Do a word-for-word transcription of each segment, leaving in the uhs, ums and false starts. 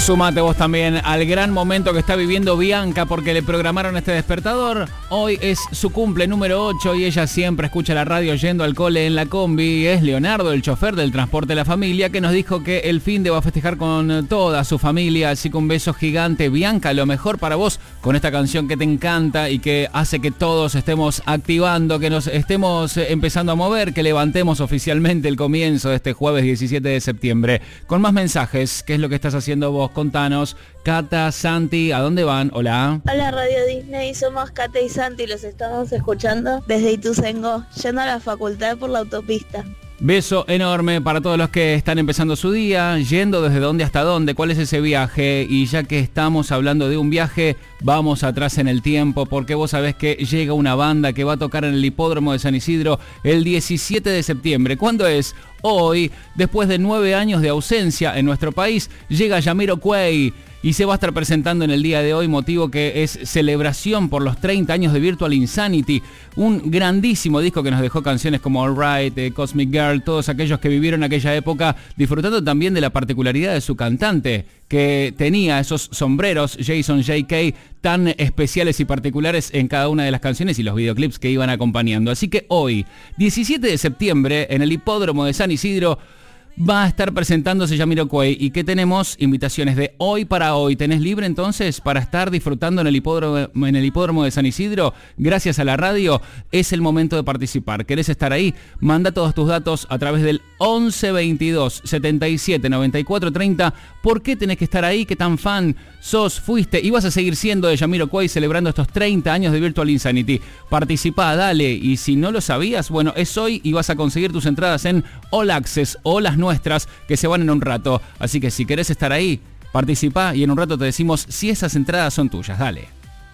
Sumate vos también al gran momento que está viviendo Bianca porque le programaron este despertador. Hoy es su cumple número ocho y ella siempre escucha la radio yendo al cole en la combi. Es Leonardo, el chofer del transporte de la familia, que nos dijo que el fin de va a festejar con toda su familia. Así que un beso gigante. Bianca, lo mejor para vos con esta canción que te encanta y que hace que todos estemos activando, que nos estemos empezando a mover, que levantemos oficialmente el comienzo de este jueves diecisiete de septiembre. Con más mensajes, ¿qué es lo que estás haciendo vos? Contanos. Cata, Santi, ¿a dónde van? Hola. Hola Radio Disney, somos Cata y Santi, los estamos escuchando desde Ituzaingó, yendo a la facultad por la autopista. Beso enorme para todos los que están empezando su día, yendo desde dónde hasta dónde, cuál es ese viaje. Y ya que estamos hablando de un viaje, vamos atrás en el tiempo, porque vos sabés que llega una banda que va a tocar en el hipódromo de San Isidro el diecisiete de septiembre. ¿Cuándo es? Hoy, después de nueve años de ausencia en nuestro país, llega Jamiroquai y se va a estar presentando en el día de hoy, motivo que es celebración por los treinta años de Virtual Insanity, un grandísimo disco que nos dejó canciones como All Right, eh, Cosmic Girl, todos aquellos que vivieron aquella época, disfrutando también de la particularidad de su cantante, que tenía esos sombreros Jason J K tan especiales y particulares en cada una de las canciones y los videoclips que iban acompañando. Así que hoy, diecisiete de septiembre, en el hipódromo de San Isidro, va a estar presentándose Jamiroquai. ¿Y qué tenemos? Invitaciones de hoy para hoy. ¿Tenés libre entonces para estar disfrutando en el hipódromo, en el hipódromo de San Isidro? Gracias a la radio, es el momento de participar. ¿Querés estar ahí? Manda todos tus datos a través del once veintidós setenta y siete noventa y cuatro treinta. ¿Por qué tenés que estar ahí? ¿Qué tan fan sos, fuiste y vas a seguir siendo de Jamiroquai celebrando estos treinta años de Virtual Insanity? Participá, dale. Y si no lo sabías, bueno, es hoy y vas a conseguir tus entradas en All Access o las nuestras, que se van en un rato. Así que si querés estar ahí, participá y en un rato te decimos si esas entradas son tuyas. Dale.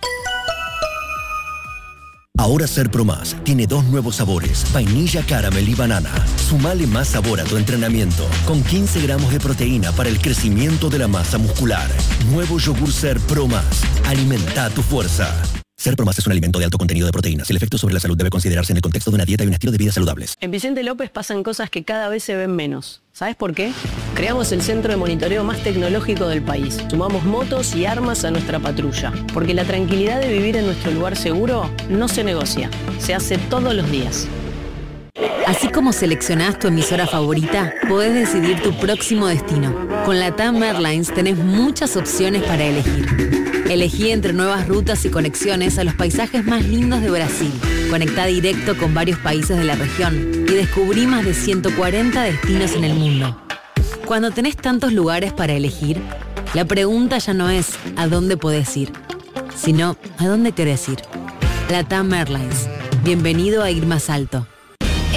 Ahora Ser Pro Más tiene dos nuevos sabores, vainilla, caramel y banana. Sumale más sabor a tu entrenamiento, con quince gramos de proteína para el crecimiento de la masa muscular. Nuevo yogur Ser Pro Más. Alimenta tu fuerza. Ser Pro Más es un alimento de alto contenido de proteínas. El efecto sobre la salud debe considerarse en el contexto de una dieta y un estilo de vida saludables. En Vicente López pasan cosas que cada vez se ven menos. ¿Sabes por qué? Creamos el centro de monitoreo más tecnológico del país. Sumamos motos y armas a nuestra patrulla. Porque la tranquilidad de vivir en nuestro lugar seguro no se negocia. Se hace todos los días. Así como seleccionás tu emisora favorita, podés decidir tu próximo destino. Con LATAM Airlines tenés muchas opciones para elegir. Elegí entre nuevas rutas y conexiones a los paisajes más lindos de Brasil. Conectá directo con varios países de la región y descubrí más de ciento cuarenta destinos en el mundo. Cuando tenés tantos lugares para elegir, la pregunta ya no es ¿a dónde podés ir?, sino ¿a dónde querés ir? LATAM Airlines. Bienvenido a Ir Más Alto.